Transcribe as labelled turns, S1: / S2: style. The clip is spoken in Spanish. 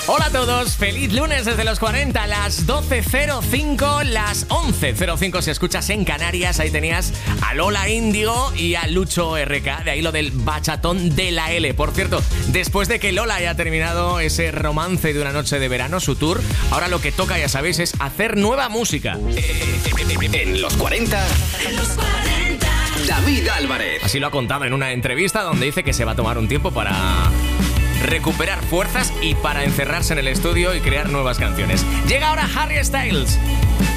S1: Hola a todos, feliz lunes desde los 40, las 12.05, las 11.05 si escuchas en Canarias. Ahí tenías a Lola Índigo y a Lucho RK, de ahí lo del bachatón de la L. Por cierto, después de que Lola haya terminado ese romance de una noche de verano, su tour, ahora lo que toca, ya sabéis, es hacer nueva música.
S2: En los 40, David Álvarez.
S1: Así lo ha contado en una entrevista donde dice que se va a tomar un tiempo para recuperar fuerzas y para encerrarse en el estudio y crear nuevas canciones. Llega ahora Harry Styles.